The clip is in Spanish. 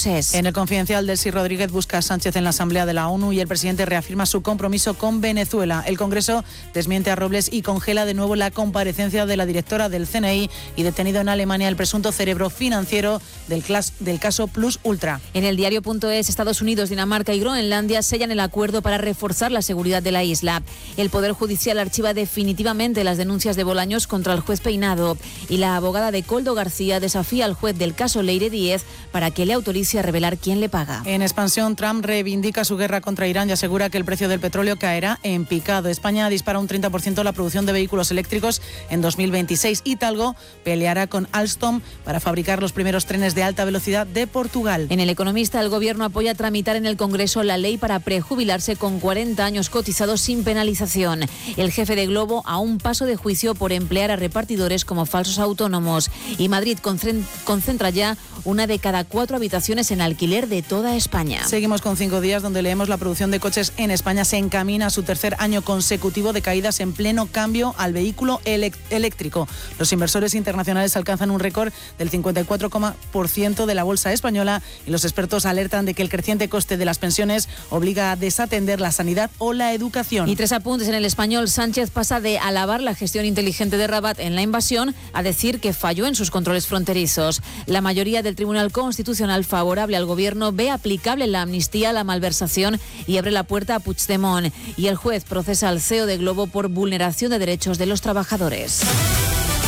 procés. En el Confidencial, Delcy Rodríguez busca a Sánchez en la Asamblea de la ONU y el presidente reafirma su compromiso con Venezuela. El Congreso desmiente a Robles y congela de nuevo la comparecencia de la directora del CNI y detenido en Alemania el presunto cerebro financiero del caso Plus Ultra. En el diario.es, Estados Unidos, Dinamarca y Groenlandia sellan el acuerdo para reforzar la seguridad de la isla. El Poder Judicial archiva definitivamente las denuncias de Bolaños contra el juez Peinado y la abogada de Koldo García desafía al juez del caso Leire Díez para que le autorice a revelar quién le paga. En expansión, Trump reivindica su guerra contra Irán y asegura que el precio del petróleo caerá en picado. España dispara un 30% la producción de vehículos eléctricos en 2026. Hidalgo peleará con Alstom para fabricar los primeros trenes de alta velocidad de Portugal. En El Economista, el Gobierno apoya tramitar en el Congreso la ley para prejubilarse con 40 años cotizados sin penalización. El jefe de Globo a un paso de juicio por emplear a repartidores como falsos autónomos. Y Madrid concentra ya una de cada 4 habitaciones en alquiler de toda España. Seguimos con 5 días donde leemos la producción de coches en España se encamina a su tercer año consecutivo de caídas en pleno cambio al vehículo eléctrico. Los inversores internacionales alcanzan un récord del 54% de la bolsa española y los expertos alertan de que el creciente coste de las pensiones obliga a desatender la sanidad o la educación. Y 3 apuntes en El Español. Sánchez pasa de alabar la gestión inteligente de Rabat en la invasión a decir que falló en sus controles fronterizos. La mayoría del Tribunal Constitucional favorable al Gobierno ve aplicable la amnistía a la malversación y abre la puerta a Puigdemont. Y el juez procesa al CEO de Globo por vulneración de derechos de los trabajadores.